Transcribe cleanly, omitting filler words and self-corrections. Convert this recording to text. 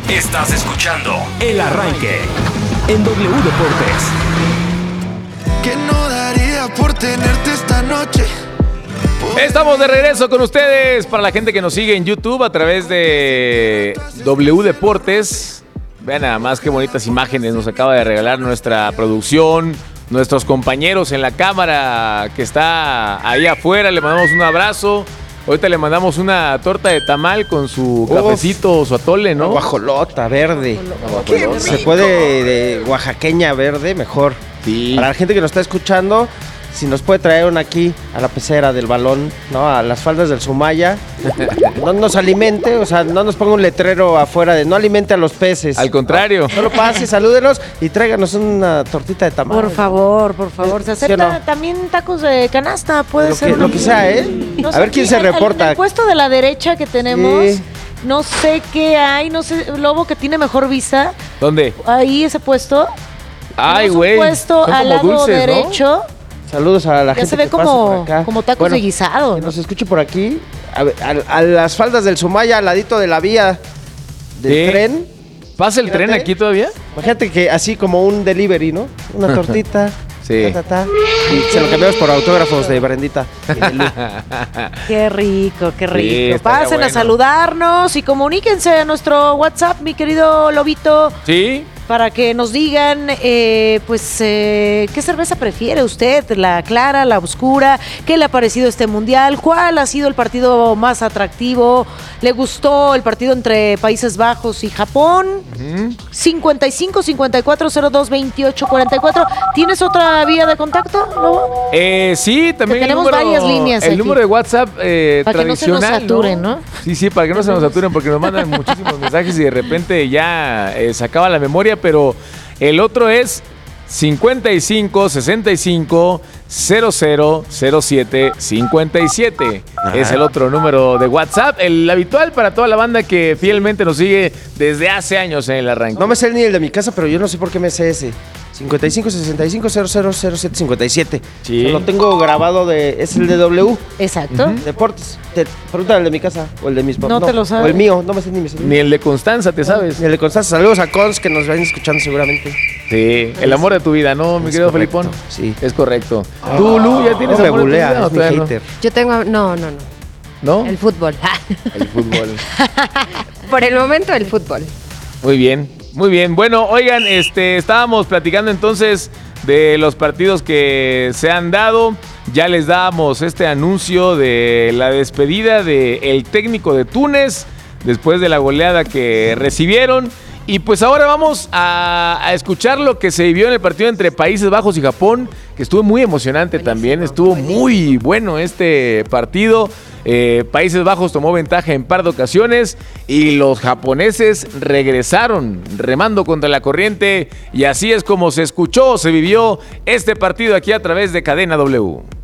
Estás escuchando El Arranque en W Deportes. Que no daría por tenerte esta noche. Estamos de regreso con ustedes para la gente que nos sigue en YouTube a través de W Deportes. Vean nada más qué bonitas imágenes nos acaba de regalar nuestra producción, nuestros compañeros en la cámara que está ahí afuera. Le mandamos un abrazo. Ahorita le mandamos una torta de tamal con su cafecito, su atole, ¿no? Guajolota verde. Se puede de oaxaqueña verde, mejor. Sí. Para la gente que nos está escuchando, si nos puede traer una aquí a la pecera del balón, ¿no? A las faldas del Sumaya. No nos alimente, o sea, no nos ponga un letrero afuera de no alimente a los peces. Al contrario. No, solo pase, salúdenos y tráiganos una tortita de tamal. Por favor. Se ¿Sí acepta o no? también tacos de canasta, puede ser. Lo que sea, ¿eh? No A sé, ver quién se en reporta. el puesto de la derecha que tenemos, Sí. no sé qué hay, no sé, Lobo que tiene mejor vista. ¿Dónde? Ahí ese puesto. Ay, Tenemos güey. un puesto Son al como lado dulces, ¿no? derecho. Saludos a la Ya gente se ve que pasa por acá. como tacos Bueno, de guisado, que ¿no? nos escuche por aquí, a las faldas del Sumaya, al ladito de la vía del Sí. tren. ¿Pasa el tren Fíjate. aquí todavía? Imagínate que así como un delivery, ¿no? Una tortita. Sí. Y se lo cambiamos por autógrafos de Brendita. Qué rico, qué rico. estaría Pasen bueno. a saludarnos y comuníquense a nuestro WhatsApp, mi querido Lobito, Sí. para que nos digan, qué cerveza prefiere usted, la clara, la oscura, qué le ha parecido este mundial, cuál ha sido el partido más atractivo, le gustó el partido entre Países Bajos y Japón. 55 54 02 28 44. ¿Tienes otra vía de contacto, Lobo? Sí, también tenemos el número, varias líneas el aquí. número de WhatsApp Para que no se tradicional, nos saturen, ¿no? Sí, para que no se nos saturen porque nos mandan muchísimos mensajes y de repente ya se acaba la memoria, pero el otro es 55 65 00 07 57. Es el otro número de WhatsApp, el habitual para toda la banda que fielmente nos sigue desde hace años en el arranque. No me sé ni el de mi casa, pero yo no sé por qué me sé ese. 55 65 00 07 57. Sí. Lo tengo grabado es el de W. Exacto. Deportes. Pregúntale el de mi casa o el de mis papás. No te lo sabes. O el mío, no me sé ni mi Ni el de Constanza, ¿te sabes? Ni el de Constanza. Saludos a Cons que nos vayan escuchando seguramente. Sí, el amor de tu vida, ¿no, mi Es querido correcto, Felipón? sí. Es correcto. ¿Tú, Lu, ya tienes No me amor de tu vida bulea, o es mi todavía no? hater. Yo tengo... No. ¿No? El fútbol. El fútbol. Por el momento, el fútbol. Muy bien, muy bien. Bueno, oigan, estábamos platicando entonces de los partidos que se han dado. Ya les dábamos este anuncio de la despedida del técnico de Túnez después de la goleada que recibieron. Y pues ahora vamos a escuchar lo que se vivió en el partido entre Países Bajos y Japón, que estuvo muy emocionante también. Estuvo muy bueno este partido. Países Bajos tomó ventaja en par de ocasiones y los japoneses regresaron remando contra la corriente. Y así es como se escuchó, se vivió este partido aquí a través de Cadena W.